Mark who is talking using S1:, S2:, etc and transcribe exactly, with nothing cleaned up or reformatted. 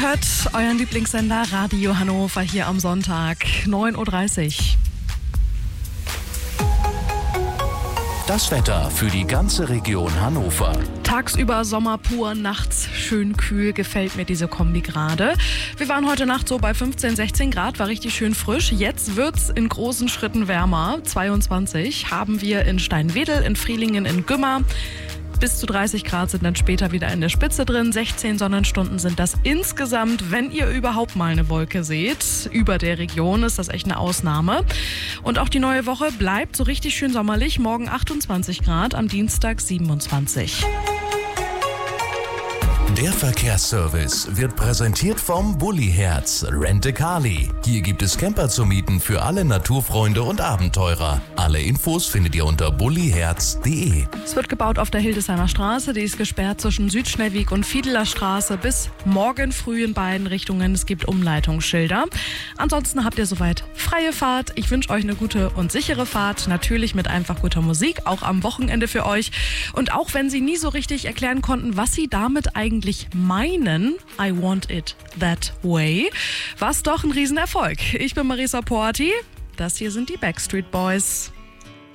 S1: hört euren Lieblingssender Radio Hannover hier am Sonntag, neun Uhr dreißig.
S2: Das Wetter für die ganze Region Hannover.
S1: Tagsüber Sommer pur, nachts schön kühl, gefällt mir diese Kombi gerade. Wir waren heute Nacht so bei fünfzehn, sechzehn Grad, war richtig schön frisch. Jetzt wird's in großen Schritten wärmer. zweiundzwanzig haben wir in Steinwedel, in Frielingen, in Gümmer. Bis zu dreißig Grad sind dann später wieder in der Spitze drin. sechzehn Sonnenstunden sind das insgesamt, wenn ihr überhaupt mal eine Wolke seht. Über der Region ist das echt eine Ausnahme. Und auch die neue Woche bleibt so richtig schön sommerlich. Morgen achtundzwanzig Grad, am Dienstag siebenundzwanzig.
S2: Der Verkehrsservice wird präsentiert vom Bulli-Herz Rent-A-Carly. Hier gibt es Camper zu mieten für alle Naturfreunde und Abenteurer. Alle Infos findet ihr unter bulliherz punkt de.
S1: Es wird gebaut auf der Hildesheimer Straße. Die ist gesperrt zwischen Südschnellweg und Fiedeler Straße bis morgen früh in beiden Richtungen. Es gibt Umleitungsschilder. Ansonsten habt ihr soweit freie Fahrt. Ich wünsche euch eine gute und sichere Fahrt. Natürlich mit einfach guter Musik, auch am Wochenende für euch. Und auch wenn sie nie so richtig erklären konnten, was sie damit eigentlich meinen, I want it that way, war es doch ein Riesenerfolg. Ich bin Marisa Porti. Das hier sind die Backstreet Boys.